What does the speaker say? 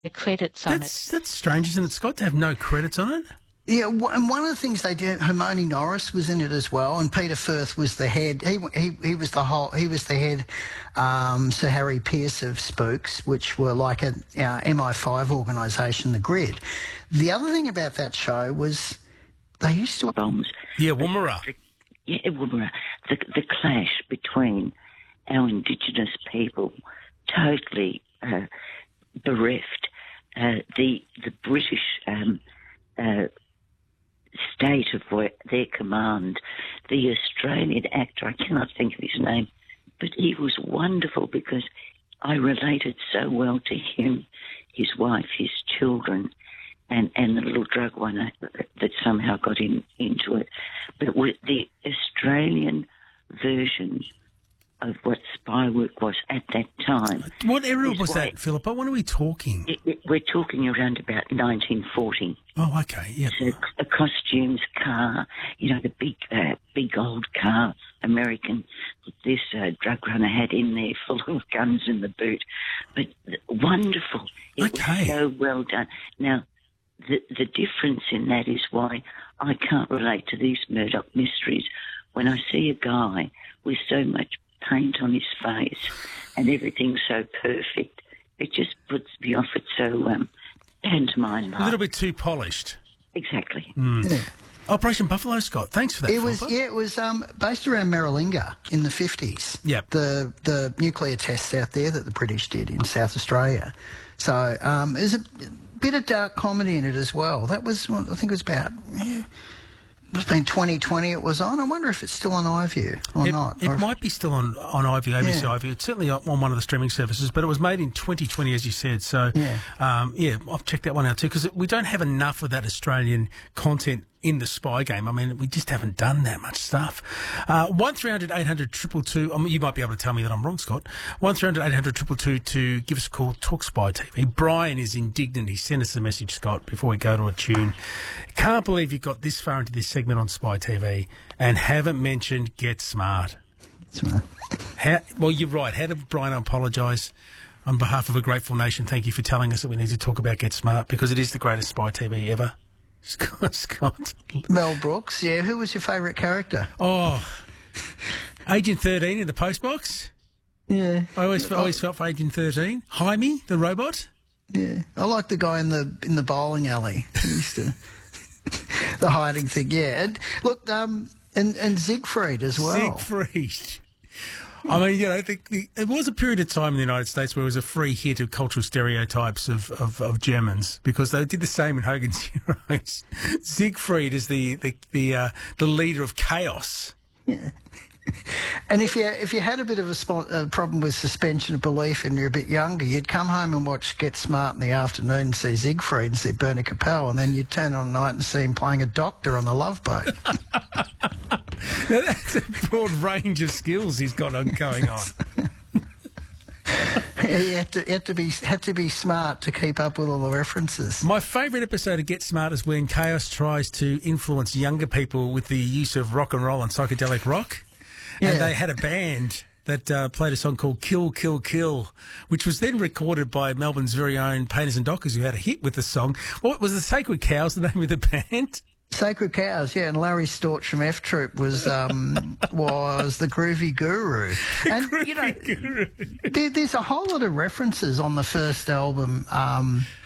the credits on it. That's strange, isn't it, Scott, to have no credits on it? Yeah, and one of the things they did, Hermione Norris was in it as well, and Peter Firth was the head. He was the head, Sir Harry Pearce of Spooks, which were like a MI5 organisation, the Grid. The other thing about that show was they used to bombs. Yeah, Woomera. Woomera. The clash between our Indigenous people, totally bereft. The British state of their command, the Australian actor, I cannot think of his name, but he was wonderful because I related so well to him, his wife, his children, and the little drug one that somehow got him into it. But with the Australian version of what spy work was at that time. What era was that, Philippa? When are we talking? We're talking around about 1940. Oh, okay, yeah. So a costumes, car, the big old car, American, this drug runner had in there full of guns in the boot. But wonderful. It was so well done. Now, the difference in that is why I can't relate to these Murdoch mysteries. When I see a guy with so much paint on his face and everything so perfect, it just puts me off. It's so pantomime-like. A little bit too polished. Exactly. Yeah. Operation Buffalo, Scott. Thanks for that. It was based around Maralinga in the 50s. Yep. The nuclear tests out there that the British did in South Australia. So there's a bit of dark comedy in it as well. That was, I think it was about... It's been 2020 it was on. I wonder if it's still on iView or not. It might be still on iView, ABC iView. It's certainly on one of the streaming services, but it was made in 2020, as you said. So, I've checked that one out too, because we don't have enough of that Australian content in the spy game. I mean, we just haven't done that much stuff. 1300 800 222. You might be able to tell me that I'm wrong, Scott. 1300 800 222 to give us a call. Talk Spy TV. Brian is indignant. He sent us a message, Scott, before we go to a tune. Can't believe you got this far into this segment on Spy TV and haven't mentioned Get Smart. Smart. Well, you're right. How did Brian apologise on behalf of a grateful nation? Thank you for telling us that we need to talk about Get Smart, because it is the greatest Spy TV ever. Scott. Mel Brooks, yeah. Who was your favourite character? Oh, Agent 13 in the postbox. Yeah. I always felt for Agent 13. Jaime, the robot. Yeah. I like the guy in the bowling alley. He used to... the hiding thing, yeah. And, look, and Siegfried as well. Siegfried. I mean, it was a period of time in the United States where it was a free hit of cultural stereotypes of Germans, because they did the same in Hogan's Heroes. Siegfried is the leader of chaos. Yeah. And if you had a bit of a problem with suspension of belief and you're a bit younger, you'd come home and watch Get Smart in the afternoon and see Siegfried and see Bernie Capel, and then you'd turn on at night and see him playing a doctor on the Love Boat. Now, that's a broad range of skills he's got going on. He had to be smart to keep up with all the references. My favourite episode of Get Smart is when Chaos tries to influence younger people with the use of rock and roll and psychedelic rock. Yeah. And they had a band that played a song called Kill, Kill, Kill, which was then recorded by Melbourne's very own Painters and Dockers, who had a hit with the song. What was the Sacred Cows, the name of the band? Sacred Cows, yeah, and Larry Storch from F Troop was the Groovy Guru. And Groovy Guru. There's a whole lot of references on the first album